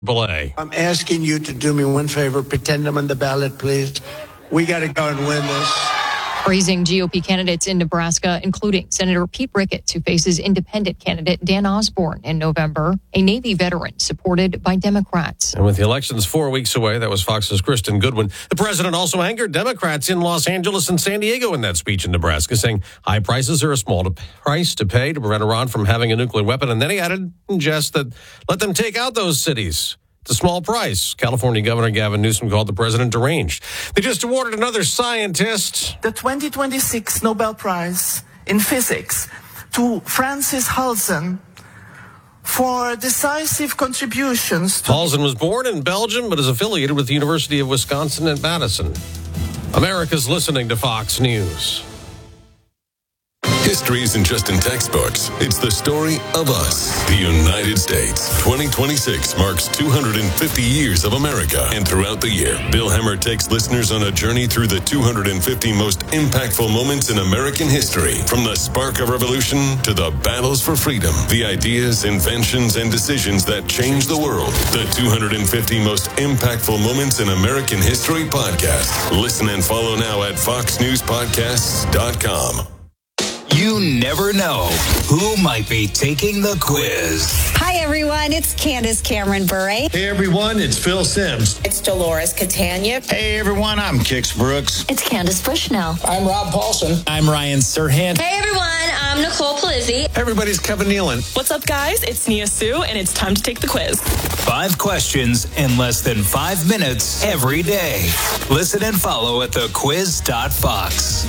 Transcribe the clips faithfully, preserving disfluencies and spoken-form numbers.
Belay. I'm asking you to do me one favor. Pretend I'm on the ballot, please. We got to go and win this. Praising G O P candidates in Nebraska, including Senator Pete Ricketts, who faces independent candidate Dan Osborne in November, a Navy veteran supported by Democrats. And with the elections four weeks away, that was Fox's Kristen Goodwin. The president also angered Democrats in Los Angeles and San Diego in that speech in Nebraska, saying high prices are a small price to pay to prevent Iran from having a nuclear weapon. And then he added in jest that let them take out those cities. It's a small price. California Governor Gavin Newsom called the president deranged. They just awarded another scientist the twenty twenty-six Nobel Prize in Physics to Francis Halsen for decisive contributions. To- Halsen was born in Belgium, but is affiliated with the University of Wisconsin at Madison. America's listening to Fox News. History isn't just in textbooks. It's the story of us, the United States. twenty twenty-six marks two hundred fifty years of America. And throughout the year, Bill Hemmer takes listeners on a journey through the two hundred fifty most impactful moments in American history. From the spark of revolution to the battles for freedom, the ideas, inventions, and decisions that changed the world. The two hundred fifty most impactful moments in American history podcast. Listen and follow now at fox news podcasts dot com. You never know who might be taking the quiz. Hi, everyone. It's Candace Cameron Bure. Hey, everyone. It's Phil Sims. It's Dolores Catania. Hey, everyone. I'm Kix Brooks. It's Candace Bushnell. I'm Rob Paulson. I'm Ryan Serhant. Hey, everyone. I'm Nicole Palizzi. Everybody's Kevin Nealon. What's up, guys? It's Nia Sue, and it's time to take the quiz. Five questions in less than five minutes every day. Listen and follow at the quiz dot fox.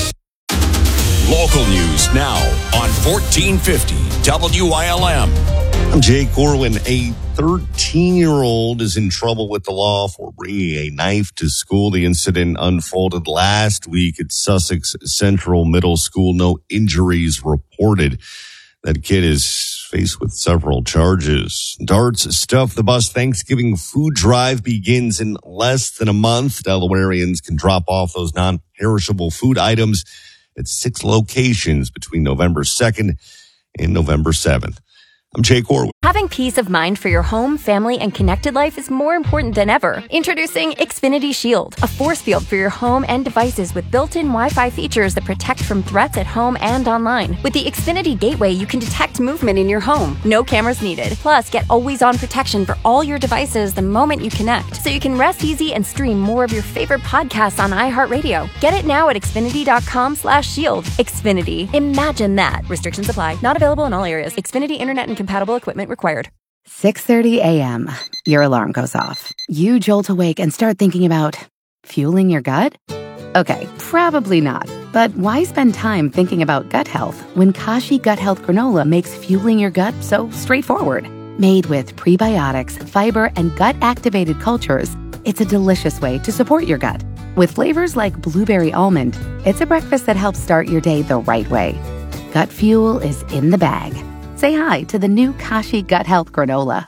Local news now on fourteen fifty W I L M. I'm Jay Corwin. A thirteen-year-old is in trouble with the law for bringing a knife to school. The incident unfolded last week at Sussex Central Middle School. No injuries reported. That kid is faced with several charges. Darts Stuff the Bus Thanksgiving food drive begins in less than a month. Delawareans can drop off those non-perishable food items at six locations between November second and November seventh. I'm Jay Corwin. Having peace of mind for your home, family, and connected life is more important than ever. Introducing Xfinity Shield, a force field for your home and devices with built-in Wi-Fi features that protect from threats at home and online. With the Xfinity Gateway, you can detect movement in your home. No cameras needed. Plus, get always-on protection for all your devices the moment you connect, so you can rest easy and stream more of your favorite podcasts on iHeartRadio. Get it now at xfinity.com slash shield. Xfinity. Imagine that. Restrictions apply. Not available in all areas. Xfinity Internet and compatible equipment required. six thirty a.m. Your alarm goes off. You jolt awake and start thinking about fueling your gut? Okay, probably not. But why spend time thinking about gut health when Kashi Gut Health Granola makes fueling your gut so straightforward? Made with prebiotics, fiber, and gut-activated cultures, it's a delicious way to support your gut. With flavors like blueberry almond, it's a breakfast that helps start your day the right way. Gut fuel is in the bag. Say hi to the new Kashi Gut Health Granola.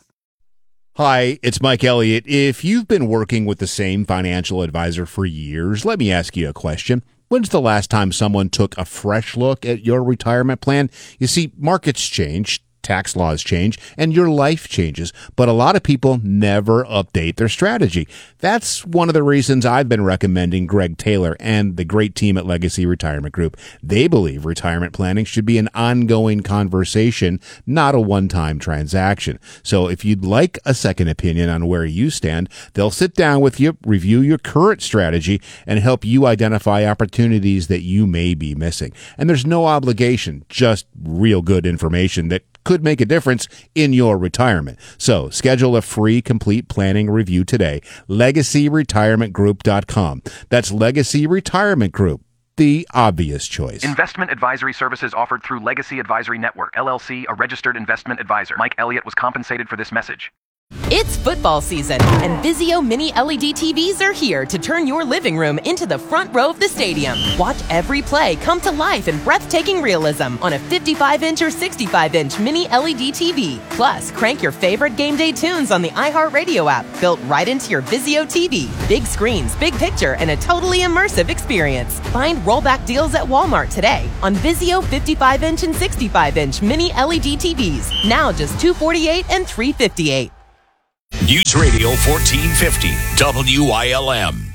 Hi, it's Mike Elliott. If you've been working with the same financial advisor for years, let me ask you a question. When's the last time someone took a fresh look at your retirement plan? You see, markets change, tax laws change, and your life changes, but a lot of people never update their strategy. That's one of the reasons I've been recommending Greg Taylor and the great team at Legacy Retirement Group. They believe retirement planning should be an ongoing conversation, not a one-time transaction. So if you'd like a second opinion on where you stand, they'll sit down with you, review your current strategy, and help you identify opportunities that you may be missing. And there's no obligation, just real good information that could make a difference in your retirement. So schedule a free complete planning review today. legacy retirement group dot com. That's Legacy Retirement Group, the obvious choice. Investment advisory services offered through Legacy Advisory Network, L L C, a registered investment advisor. Mike Elliott was compensated for this message. It's football season, and Vizio Mini L E D T Vs are here to turn your living room into the front row of the stadium. Watch every play come to life in breathtaking realism on a fifty-five inch or sixty-five inch Mini L E D T V. Plus, crank your favorite game day tunes on the iHeartRadio app, built right into your Vizio T V. Big screens, big picture, and a totally immersive experience. Find rollback deals at Walmart today on Vizio fifty-five inch and sixty-five inch Mini L E D T Vs. Now just two hundred forty-eight dollars and three hundred fifty-eight dollars. News Radio fourteen fifty, W I L M.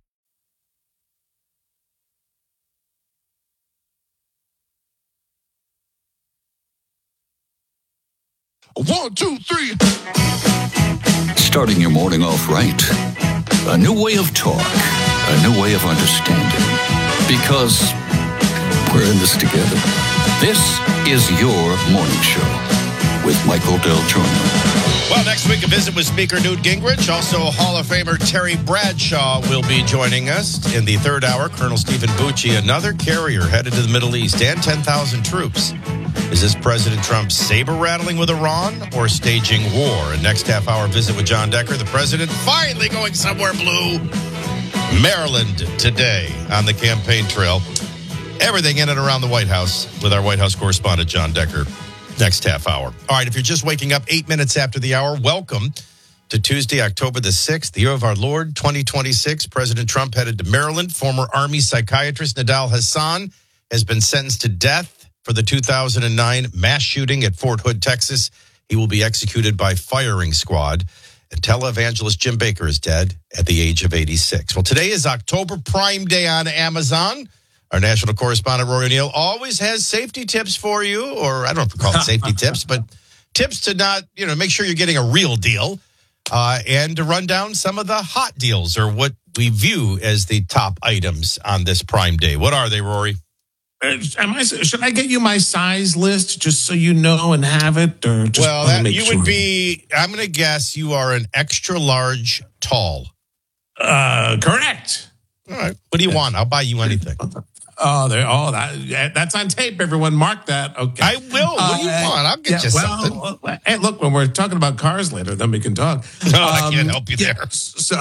One, two, three. Starting your morning off right. A new way of talk. A new way of understanding. Because we're in this together. This is your morning show with Michael Del Giorno. Well, next week a visit with Speaker Newt Gingrich. Also, Hall of Famer Terry Bradshaw will be joining us. In the third hour, Colonel Stephen Bucci, another carrier headed to the Middle East and ten thousand troops. Is this President Trump saber-rattling with Iran or staging war? A next half-hour visit with John Decker, the president finally going somewhere blue. Maryland today on the campaign trail. Everything in and around the White House with our White House correspondent, John Decker, next half hour. All right, if you're just waking up eight minutes after the hour, welcome to Tuesday, October the sixth, the year of our Lord, twenty twenty-six. President Trump headed to Maryland. Former Army psychiatrist Nidal Hasan has been sentenced to death for the two thousand nine mass shooting at Fort Hood, Texas. He will be executed by firing squad. And televangelist Jim Baker is dead at the age of eighty-six. Well, today is October Prime Day on Amazon. Our national correspondent, Rory O'Neill, always has safety tips for you, or I don't know if we call it safety tips, but tips to not, you know, make sure you're getting a real deal uh, and to run down some of the hot deals or what we view as the top items on this Prime Day. What are they, Rory? Uh, am I, should I get you my size list just so you know and have it? Or just well, that, you sure? would be, I'm going to guess you are an extra large tall. Uh, correct. All right. What do you want? I'll buy you anything. Oh, there. Oh, that, that's on tape. Everyone, mark that. Okay. I will. What do you uh, want? I'll get yeah, you well, something. Well, hey, look, when we're talking about cars later, then we can talk. No, um, I can't help you there. Yeah, so,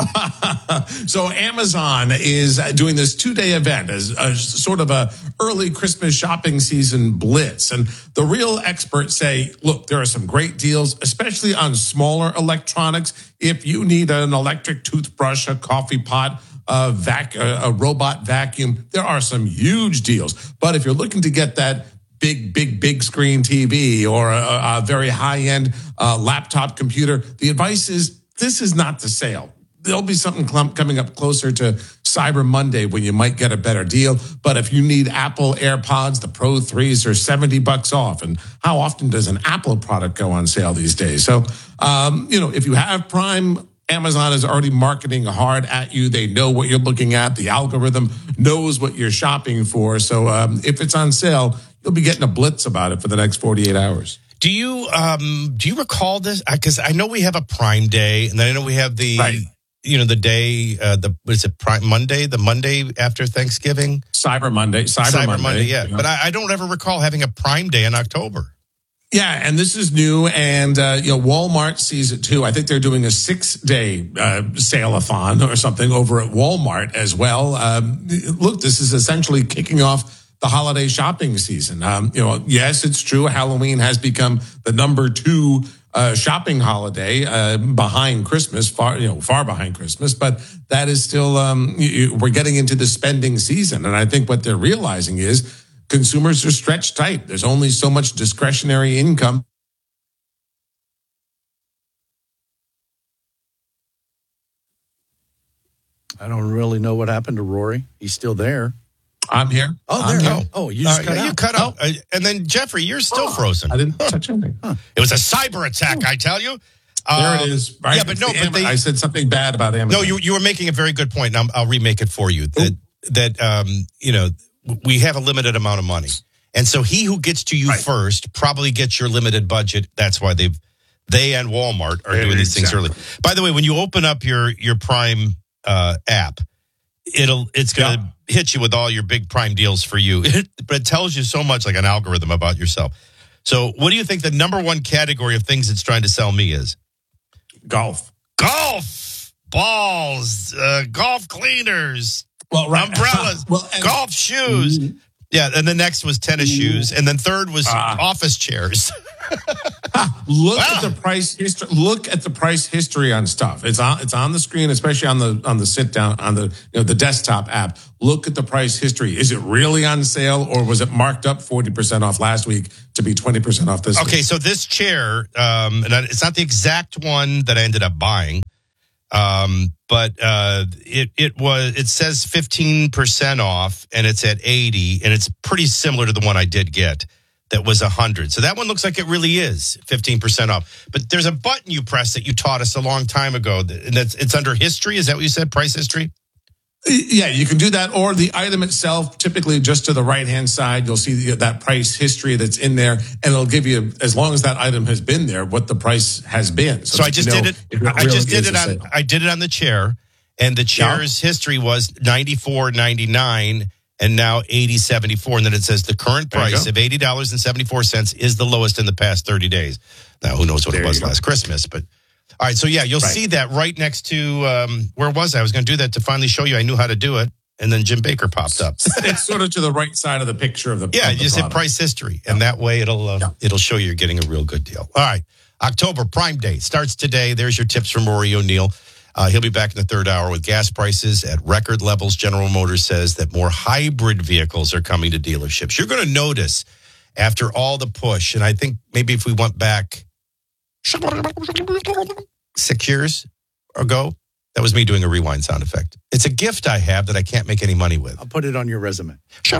so Amazon is doing this two-day event as a, sort of a early Christmas shopping season blitz, and the real experts say, look, there are some great deals, especially on smaller electronics. If you need an electric toothbrush, a coffee pot, A, vac, a, a robot vacuum, there are some huge deals. But if you're looking to get that big, big, big screen T V or a, a very high-end uh, laptop computer, the advice is this is not the sale. There'll be something clump coming up closer to Cyber Monday when you might get a better deal. But if you need Apple AirPods, the Pro threes are seventy bucks off. And how often does an Apple product go on sale these days? So, um, you know, if you have Prime, Amazon is already marketing hard at you. They know what you're looking at. The algorithm knows what you're shopping for. So um, if it's on sale, you'll be getting a blitz about it for the next forty-eight hours. Do you um, do you recall this? Because I know we have a Prime Day, and then I know we have the right. you know the day uh, the what is it Prime Monday, the Monday after Thanksgiving, Cyber Monday, Cyber, Cyber Monday, Monday, yeah. yeah. But I, I don't ever recall having a Prime Day in October. Yeah, and this is new, and uh, you know Walmart sees it too. I think they're doing a six-day uh, sale-a-thon or something over at Walmart as well. Um, look, this is essentially kicking off the holiday shopping season. Um, you know, yes, it's true. Halloween has become the number two uh, shopping holiday uh, behind Christmas, far you know, far behind Christmas. But that is still um, you, we're getting into the spending season, and I think what they're realizing is consumers are stretched tight. There's only so much discretionary income. I don't really know what happened to Rory. He's still there. I'm here. Oh, there. Here. Oh, you just uh, cut you out. cut out. Oh. Uh, and then, Jeffrey, you're still oh, frozen. I didn't touch anything. Huh. It was a cyber attack, oh. I tell you. There um, it is. Right? Yeah, but no, the but they, I said something bad about Amazon. No, you you were making a very good point, and I'll, I'll remake it for you. That, that um, you know, we have a limited amount of money. And so he who gets to you right. first probably gets your limited budget. That's why they've they and Walmart are doing these things early. By the way, when you open up your your Prime uh, app, it'll it's going to yeah. hit you with all your big Prime deals for you. But it tells you so much, like an algorithm, about yourself. So what do you think the number one category of things it's trying to sell me is? Golf. Golf balls, uh, golf cleaners, well, right. umbrellas, well, and, golf shoes. Mm-hmm. Yeah, and the next was tennis shoes, and then third was uh, office chairs. Look wow. at the price history. Look at the price history on stuff. It's on. It's on the screen, especially on the on the sit down on the you know the desktop app. Look at the price history. Is it really on sale, or was it marked up forty percent off last week to be twenty percent off this? Okay, week? so this chair, um, and it's not the exact one that I ended up buying, um, but uh, it it was. It says fifteen percent off, and it's at eighty, and it's pretty similar to the one I did get. That was one hundred. So that one looks like it really is fifteen percent off. But there's a button you press that you taught us a long time ago. And that's, it's under history. Is that what you said? Price history? Yeah, you can do that. Or the item itself, typically just to the right-hand side, you'll see the, that price history that's in there. And it'll give you, as long as that item has been there, what the price has been. So, so I just you know, did it. it I just did it on, I did it on the chair. And the chair's yeah. history was ninety-four ninety-nine. And now eighty seventy-four, and then it says the current price of eighty dollars and seventy-four cents is the lowest in the past thirty days. Now, who knows what there it was last Christmas, but all right. So yeah, you'll right. see that right next to um, where was I? I was going to do that to finally show you I knew how to do it, and then Jim Baker popped up. It's sort of to the right side of the picture of the yeah. Of You the just product. hit price history, and yeah. that way it'll uh, yeah. it'll show you you're getting a real good deal. All right, October Prime Day starts today. There's your tips from Rory O'Neill. Uh, he'll be back in the third hour with gas prices at record levels. General Motors says that more hybrid vehicles are coming to dealerships. You're going to notice after all the push, and I think maybe if we went back six years ago, that was me doing a rewind sound effect. It's a gift I have that I can't make any money with. I'll put it on your resume.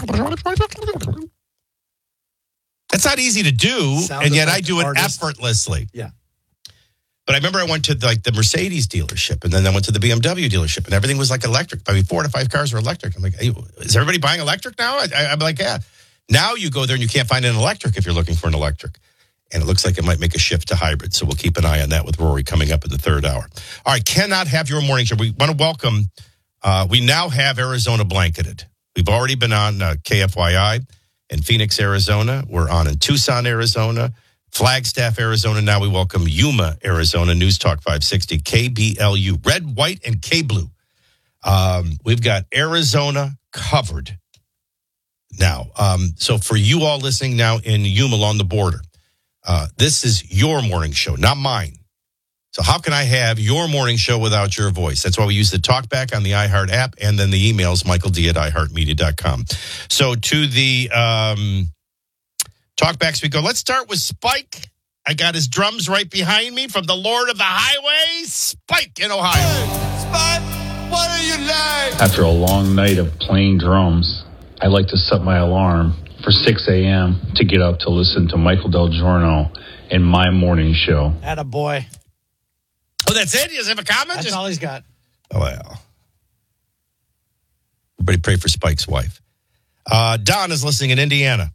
That's not easy to do, Sound and yet I do it artist. effortlessly. Yeah. But I remember I went to like the Mercedes dealership, and then I went to the B M W dealership, and everything was like electric. I mean, four to five cars were electric. I'm like, hey, is everybody buying electric now? I, I, I'm like, yeah. Now you go there and you can't find an electric if you're looking for an electric. And it looks like it might make a shift to hybrid. So we'll keep an eye on that with Rory coming up in the third hour. All right, cannot have your morning show. We want to welcome, uh, we now have Arizona blanketed. We've already been on uh, K F Y I in Phoenix, Arizona. We're on in Tucson, Arizona. Flagstaff, Arizona. Now we welcome Yuma, Arizona. News Talk five sixty, K B L U, red, white, and K-blue. Um, we've got Arizona covered now. Um, so for you all listening now in Yuma along the border, uh, this is your morning show, not mine. So how can I have your morning show without your voice? That's why we use the talkback on the iHeart app and then the emails, Michael D at i heart media dot com. So to the... Um, Talkbacks we go. Let's start with Spike. I got his drums right behind me from the Lord of the Highways, Spike in Ohio. Hey, Spike, what are you like? After a long night of playing drums, I like to set my alarm for six a.m. to get up to listen to Michael Del Giorno in my morning show. Attaboy. Oh, that's it? He doesn't have a comment? That's Just... all he's got. Oh, well. Everybody pray for Spike's wife. Uh, Don is listening in Indiana.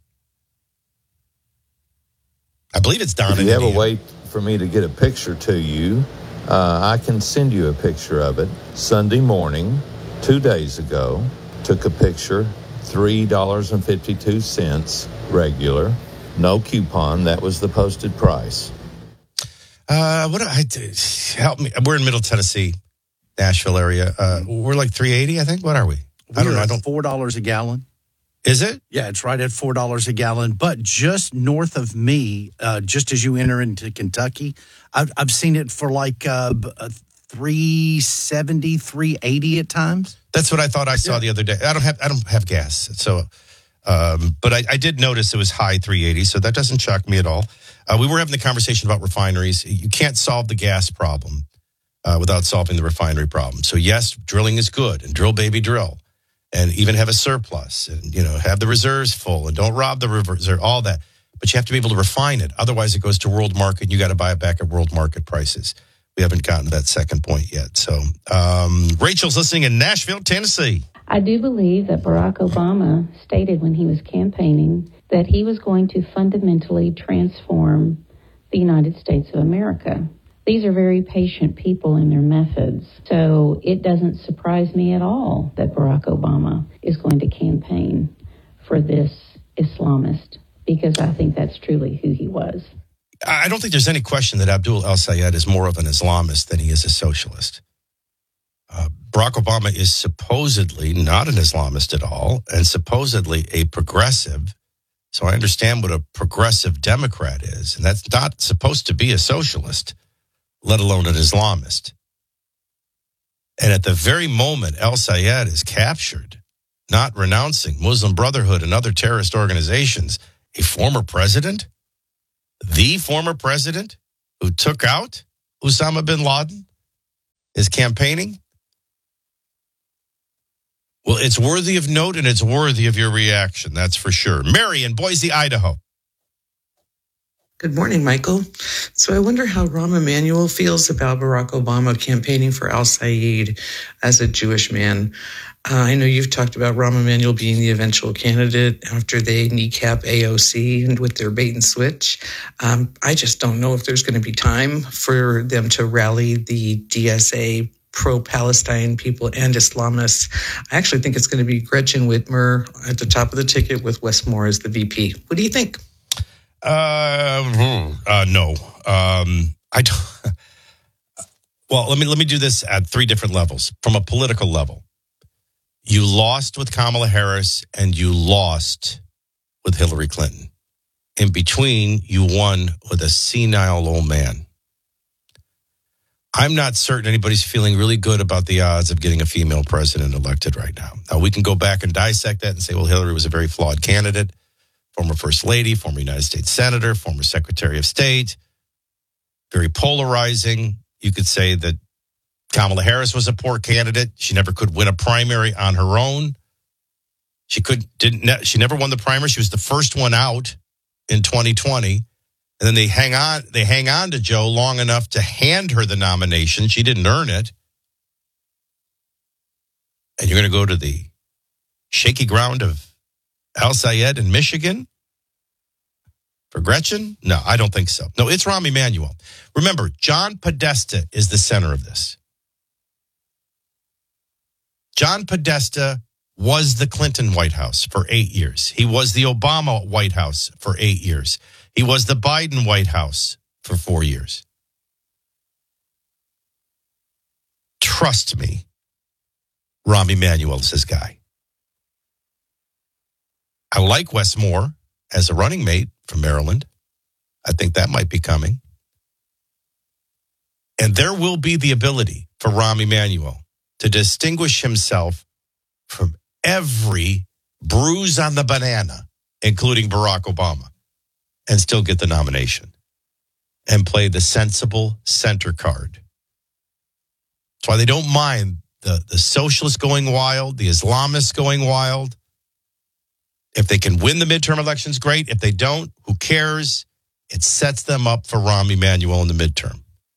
I believe it's Don. If you have a way for me to get a picture to you, uh, I can send you a picture of it. Sunday morning, two days ago, took a picture, three dollars and fifty-two cents regular, no coupon. That was the posted price. Uh, what do I do? Help me. We're in Middle Tennessee, Nashville area. Uh, we're like three eighty, I think. What are we? We're I don't know. I at don't. four dollars a gallon. Is it? Yeah, it's right at four dollars a gallon. But just north of me, uh, just as you enter into Kentucky, I've, I've seen it for like uh, three seventy, three eighty at times. That's what I thought I saw yeah. the other day. I don't have I don't have gas, so um, but I, I did notice it was high three eighty, so that doesn't shock me at all. Uh, we were having the conversation about refineries. You can't solve the gas problem uh, without solving the refinery problem. So yes, drilling is good, and drill, baby, drill. And even have a surplus and, you know, have the reserves full and don't rob the reserve, all that. But you have to be able to refine it. Otherwise, it goes to world market and you got to buy it back at world market prices. We haven't gotten to that second point yet. So um, Rachel's listening in Nashville, Tennessee. I do believe that Barack Obama stated when he was campaigning that he was going to fundamentally transform the United States of America. These are very patient people in their methods. So it doesn't surprise me at all that Barack Obama is going to campaign for this Islamist, because I think that's truly who he was. I don't think there's any question that Abdul El-Sayed is more of an Islamist than he is a socialist. Uh, Barack Obama is supposedly not an Islamist at all and supposedly a progressive So I understand what a progressive Democrat is, and that's not supposed to be a socialist, let alone an Islamist. And at the very moment El Sayed is captured, not renouncing Muslim Brotherhood and other terrorist organizations, a former president, the former president who took out Osama bin Laden, is campaigning. Well, it's worthy of note and it's worthy of your reaction, that's for sure. Mary in Boise, Idaho. Good morning, Michael. So I wonder how Rahm Emanuel feels about Barack Obama campaigning for Al Sayed as a Jewish man. Uh, I know you've talked about Rahm Emanuel being the eventual candidate after they kneecap A O C and with their bait and switch. Um, I just don't know if there's going to be time for them to rally the D S A pro-Palestine people and Islamists. I actually think it's going to be Gretchen Whitmer at the top of the ticket with Wes Moore as the V P. What do you think? Uh, uh no. Um, I don't. Well, let me let me do this at three different levels. From a political level, you lost with Kamala Harris and you lost with Hillary Clinton. In between, you won with a senile old man. I'm not certain anybody's feeling really good about the odds of getting a female president elected right now. Now, we can go back and dissect that and say, well, Hillary was a very flawed candidate, former first lady, former United States senator, former secretary of state, very polarizing. You could say that Kamala Harris was a poor candidate. She never could win a primary on her own. She could didn't. She never won the primary. She was the first one out in twenty twenty. And then they hang on, they hang on to Joe long enough to hand her the nomination. She didn't earn it. And you're going to go to the shaky ground of Al Sayed in Michigan for Gretchen? No, I don't think so. No, it's Rahm Emanuel. Remember, John Podesta is the center of this. John Podesta was the Clinton White House for eight years. He was the Obama White House for eight years. He was the Biden White House for four years. Trust me, Rahm Emanuel is his guy. I like Wes Moore as a running mate from Maryland. I think that might be coming. And there will be the ability for Rahm Emanuel to distinguish himself from every bruise on the banana, including Barack Obama, and still get the nomination and play the sensible center card. That's why they don't mind the, the socialists going wild, the Islamists going wild. If they can win the midterm elections, great. If they don't, who cares? It sets them up for Rahm Emanuel in the midterm.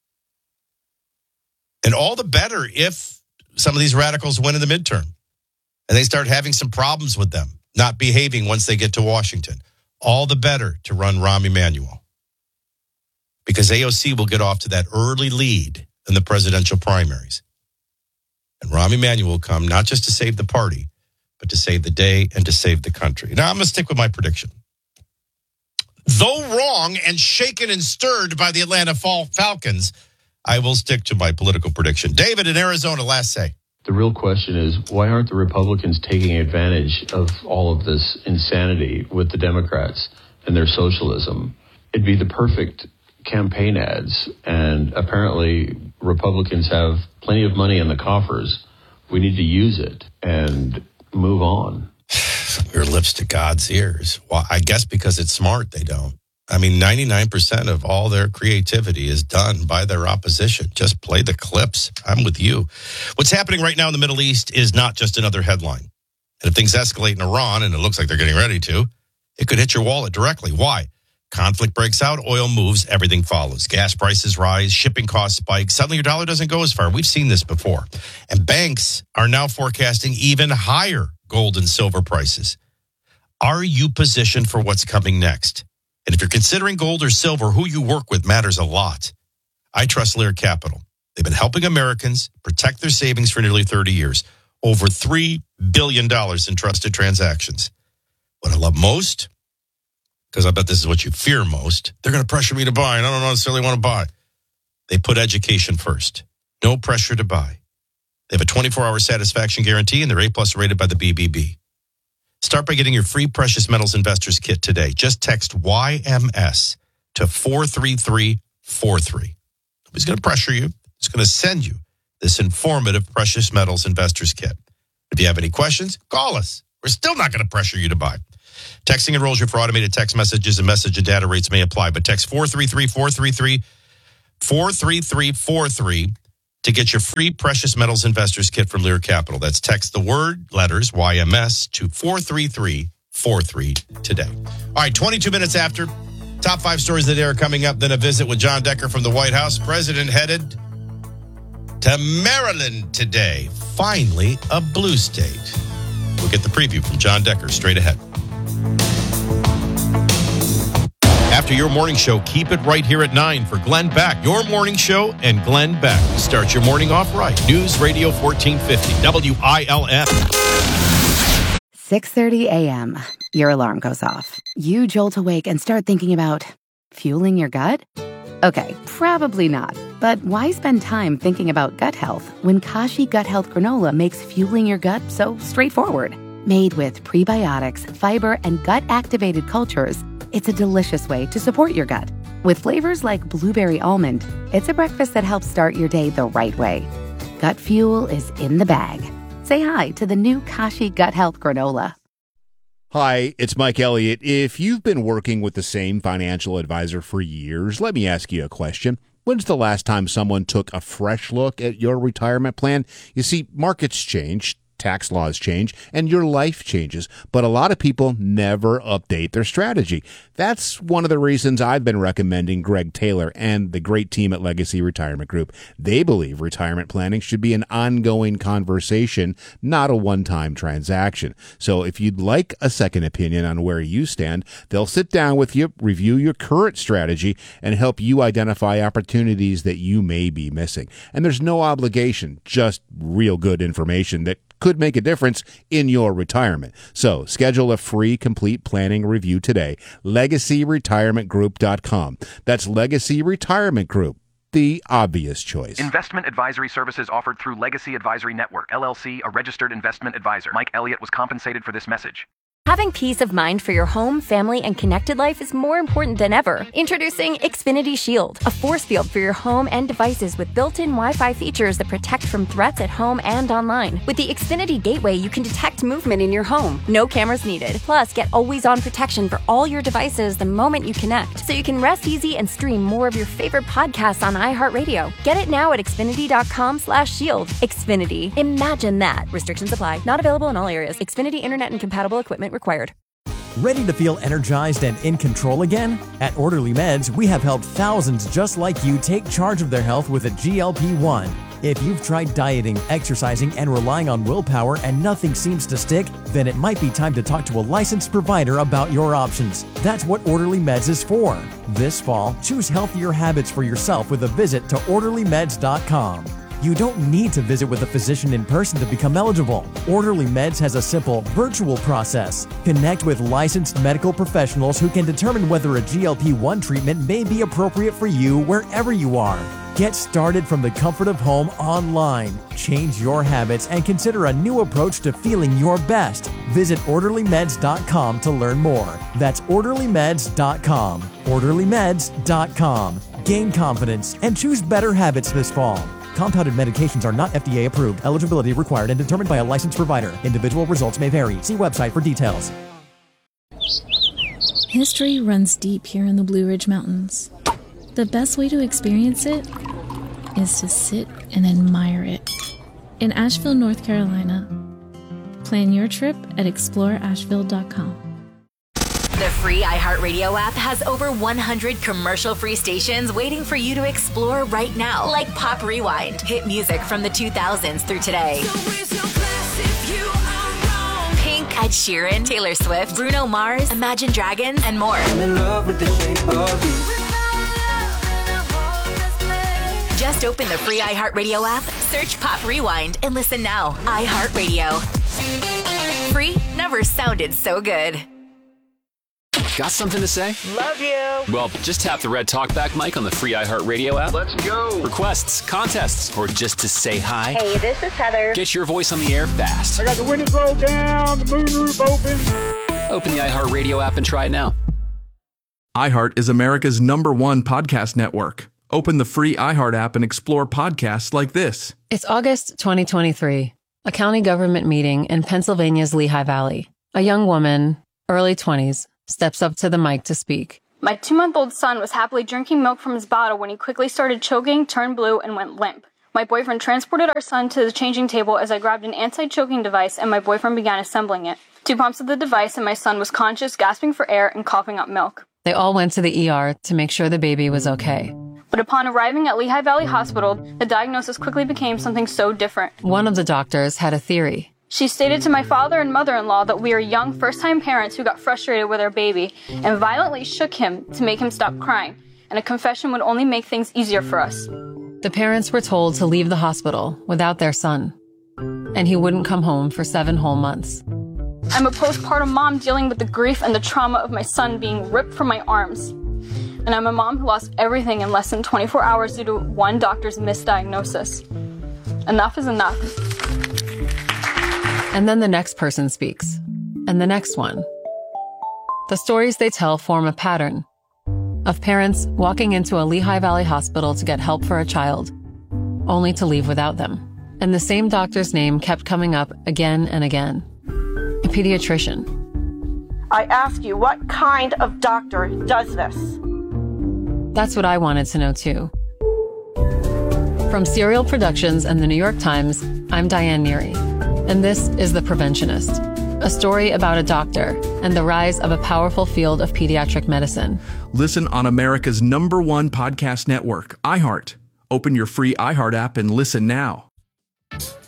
And all the better if some of these radicals win in the midterm and they start having some problems with them, not behaving once they get to Washington. All the better to run Rahm Emanuel, because A O C will get off to that early lead in the presidential primaries. And Rahm Emanuel will come not just to save the party, but to save the day and to save the country. Now, I'm going to stick with my prediction. Though wrong and shaken and stirred by the Atlanta Fal- Falcons, I will stick to my political prediction. David in Arizona, last say. The real question is, why aren't the Republicans taking advantage of all of this insanity with the Democrats and their socialism? It'd be the perfect campaign ads, and apparently Republicans have plenty of money in the coffers. We need to use it and move on. Your lips to God's ears. Well, I guess because it's smart, they don't. I mean, ninety-nine percent of all their creativity is done by their opposition. Just play the clips. I'm with you. What's happening right now in the Middle East is not just another headline. And if things escalate in Iran, and it looks like they're getting ready to, it could hit your wallet directly. Why? Conflict breaks out, oil moves, everything follows. Gas prices rise, shipping costs spike. Suddenly your dollar doesn't go as far. We've seen this before. And banks are now forecasting even higher gold and silver prices. Are you positioned for what's coming next? And if you're considering gold or silver, who you work with matters a lot. I trust Lear Capital. They've been helping Americans protect their savings for nearly thirty years. Over three billion dollars in trusted transactions. What I love most, because I bet this is what you fear most, they're going to pressure me to buy, and I don't necessarily want to buy. They put education first. No pressure to buy. They have a twenty-four hour satisfaction guarantee, and they're A-plus rated by the B B B. Start by getting your free Precious Metals Investors Kit today. Just text Y M S to four three three four three. Nobody's going to pressure you. It's going to send you this informative Precious Metals Investors Kit. If you have any questions, call us. We're still not going to pressure you to buy. Texting enrolls you for automated text messages, and message and data rates may apply. But text four three three four three three, four three three four three to get your free Precious Metals Investors Kit from Lear Capital. That's text the word, letters, Y M S, to four three three four three today. All right, twenty-two minutes after, top five stories of the day are coming up. Then a visit with John Decker from the White House. President headed to Maryland today. Finally, a blue state. We'll get the preview from John Decker straight ahead. After your morning show, keep it right here at nine for Glenn Beck. Your morning show and Glenn Beck. Start your morning off right. News Radio fourteen fifty, W I L F. six thirty a.m. Your alarm goes off. You jolt awake and start thinking about fueling your gut? Okay, probably not. But why spend time thinking about gut health when Kashi Gut Health Granola makes fueling your gut so straightforward? Made with prebiotics, fiber, and gut-activated cultures, it's a delicious way to support your gut. With flavors like blueberry almond, it's a breakfast that helps start your day the right way. Gut fuel is in the bag. Say hi to the new Kashi Gut Health Granola. Hi, it's Mike Elliott. If you've been working with the same financial advisor for years, let me ask you a question. When's the last time someone took a fresh look at your retirement plan? You see, markets change, tax laws change, and your life changes, but a lot of people never update their strategy. That's one of the reasons I've been recommending Greg Taylor and the great team at Legacy Retirement Group. They believe retirement planning should be an ongoing conversation, not a one-time transaction. So if you'd like a second opinion on where you stand, they'll sit down with you, review your current strategy, and help you identify opportunities that you may be missing. And there's no obligation, just real good information that could make a difference in your retirement. So schedule a free complete planning review today. legacy retirement group dot com. That's Legacy Retirement Group, the obvious choice. Investment advisory services offered through Legacy Advisory Network, L L C, a registered investment advisor. Mike Elliott was compensated for this message. Having peace of mind for your home, family, and connected life is more important than ever. Introducing Xfinity Shield, a force field for your home and devices with built-in Wi-Fi features that protect from threats at home and online. With the Xfinity Gateway, you can detect movement in your home. No cameras needed. Plus, get always-on protection for all your devices the moment you connect, so you can rest easy and stream more of your favorite podcasts on iHeartRadio. Get it now at xfinity.com slash shield. Xfinity. Imagine that. Restrictions apply. Not available in all areas. Xfinity Internet and compatible equipment required. Ready to feel energized and in control again? At Orderly Meds, we have helped thousands just like you take charge of their health with a G L P one. If you've tried dieting, exercising, and relying on willpower and nothing seems to stick, then it might be time to talk to a licensed provider about your options. That's what Orderly Meds is for. This fall, choose healthier habits for yourself with a visit to orderly meds dot com. You don't need to visit with a physician in person to become eligible. Orderly Meds has a simple, virtual process. Connect with licensed medical professionals who can determine whether a G L P one treatment may be appropriate for you wherever you are. Get started from the comfort of home online. Change your habits and consider a new approach to feeling your best. Visit orderly meds dot com to learn more. That's orderly meds dot com. orderly meds dot com. Gain confidence and choose better habits this fall. Compounded medications are not F D A approved. Eligibility required and determined by a licensed provider. Individual results may vary. See website for details. History runs deep here in the Blue Ridge Mountains. The best way to experience it is to sit and admire it. In Asheville, North Carolina. Plan your trip at explore asheville dot com. The free iHeartRadio app has over one hundred commercial-free stations waiting for you to explore right now, like Pop Rewind, hit music from the two thousands through today. Pink, Ed Sheeran, Taylor Swift, Bruno Mars, Imagine Dragons, and more. I'm in love with the shape of you. Just open the free iHeartRadio app, search Pop Rewind, and listen now. iHeartRadio. Free never sounded so good. Got something to say? Love you. Well, just tap the red talkback mic on the free iHeartRadio app. Let's go. Requests, contests, or just to say hi. Hey, this is Heather. Get your voice on the air fast. I got the windows rolled down, the moonroof open. Open the iHeartRadio app and try it now. iHeart is America's number one podcast network. Open the free iHeart app and explore podcasts like this. It's August twenty twenty-three, a county government meeting in Pennsylvania's Lehigh Valley. A young woman, early twenties, steps up to the mic to speak. My two-month-old son was happily drinking milk from his bottle when he quickly started choking, turned blue, and went limp. My boyfriend transported our son to the changing table as I grabbed an anti-choking device and my boyfriend began assembling it. Two pumps of the device and my son was conscious, gasping for air, and coughing up milk. They all went to the E R to make sure the baby was okay. But upon arriving at Lehigh Valley Hospital, the diagnosis quickly became something so different. One of the doctors had a theory. She stated to my father and mother-in-law that we are young first-time parents who got frustrated with our baby and violently shook him to make him stop crying, and a confession would only make things easier for us. The parents were told to leave the hospital without their son, and he wouldn't come home for seven whole months. I'm a postpartum mom dealing with the grief and the trauma of my son being ripped from my arms. And I'm a mom who lost everything in less than twenty-four hours due to one doctor's misdiagnosis. Enough is enough. And then the next person speaks, and the next one. The stories they tell form a pattern of parents walking into a Lehigh Valley hospital to get help for a child, only to leave without them. And the same doctor's name kept coming up again and again. A pediatrician. I ask you, what kind of doctor does this? That's what I wanted to know too. From Serial Productions and the New York Times, I'm Diane Neary, and this is The Preventionist, a story about a doctor and the rise of a powerful field of pediatric medicine. Listen on America's number one podcast network, iHeart. Open your free iHeart app and listen now.